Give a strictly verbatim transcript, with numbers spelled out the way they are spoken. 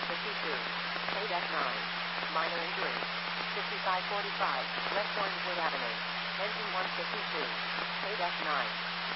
fifty-two. Paid F nine. Minor injury. fifty-five forty-five. West Orangewood Avenue. Engine one fifty-two. Paid F nine.